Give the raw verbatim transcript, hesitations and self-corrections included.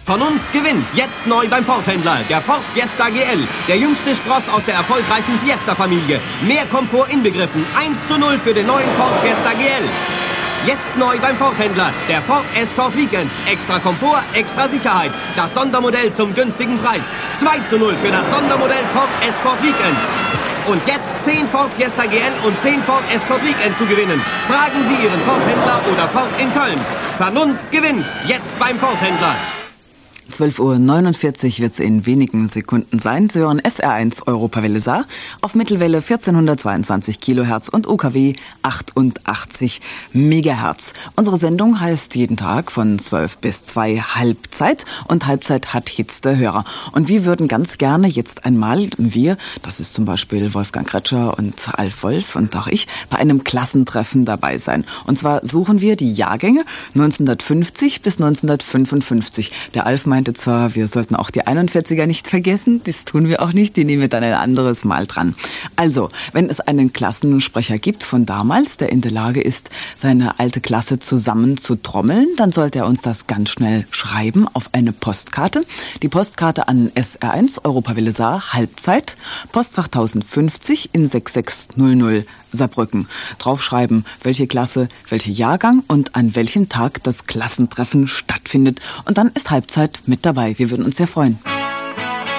Vernunft gewinnt, jetzt neu beim Ford-Händler. Der Ford Fiesta G L, der jüngste Spross aus der erfolgreichen Fiesta-Familie. Mehr Komfort inbegriffen, eins zu null für den neuen Ford Fiesta G L. Jetzt neu beim Ford-Händler, der Ford Escort Weekend. Extra Komfort, extra Sicherheit. Das Sondermodell zum günstigen Preis. zwei zu null für das Sondermodell Ford Escort Weekend. Und jetzt zehn Ford Fiesta G L und zehn Ford Escort Weekend zu gewinnen. Fragen Sie Ihren Ford-Händler oder Ford in Köln. Vernunft gewinnt, jetzt beim Ford-Händler. zwölf Uhr neunundvierzig wird es in wenigen Sekunden sein. Sie hören S R eins Europawelle Saar auf Mittelwelle vierzehnhundertzweiundzwanzig Kilohertz und U K W achtundachtzig Megahertz. Unsere Sendung heißt jeden Tag von zwölf bis zwei Halbzeit und Halbzeit hat jetzt der Hörer. Und wir würden ganz gerne jetzt einmal, wir, das ist zum Beispiel Wolfgang Kretscher und Alf Wolf und auch ich, bei einem Klassentreffen dabei sein. Und zwar suchen wir die Jahrgänge neunzehnhundertfünfzig bis neunzehnhundertfünfundfünfzig. Der Alf meinte zwar, wir sollten auch die einundvierziger nicht vergessen, das tun wir auch nicht, die nehmen wir dann ein anderes Mal dran. Also, wenn es einen Klassensprecher gibt von damals, der in der Lage ist, seine alte Klasse zusammen zu trommeln, dann sollte er uns das ganz schnell schreiben auf eine Postkarte. Die Postkarte an S R eins Europawelle Saar, Halbzeit, Postfach tausendfünfzig in sechs sechs null null Saarbrücken. Draufschreiben, welche Klasse, welcher Jahrgang und an welchem Tag das Klassentreffen stattfindet. Und dann ist Halbzeit mit dabei. Wir würden uns sehr freuen.